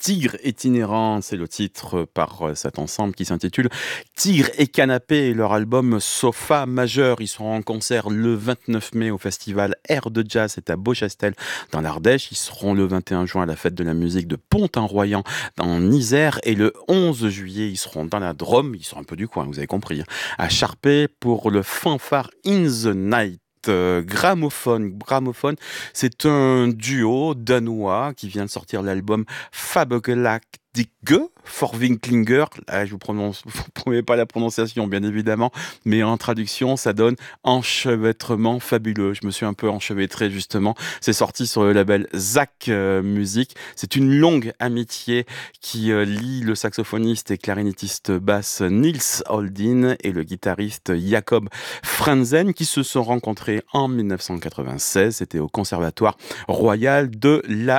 Tigre itinérant, c'est le titre par cet ensemble qui s'intitule Tigre et Canapé et leur album Sofa Majeur. Ils seront en concert le 29 mai au festival Air de Jazz, c'est à Beauchastel dans l'Ardèche. Ils seront le 21 juin à la fête de la musique de Pont-en-Royan en Isère et le 11 juillet ils seront dans la Drôme, ils sont un peu du coin, vous avez compris, à Charpé pour le Fanfare in the Night. Gramophone, c'est un duo danois qui vient de sortir l'album Fabelaktige Forvinklinger. Là, je vous promets pas la prononciation, bien évidemment, mais en traduction, ça donne enchevêtrement fabuleux. Je me suis un peu enchevêtré, justement. C'est sorti sur le label Zach Music. C'est une longue amitié qui lie le saxophoniste et clarinettiste basse Nils Holdin et le guitariste Jakob Franzen qui se sont rencontrés en 1996. C'était au Conservatoire Royal de la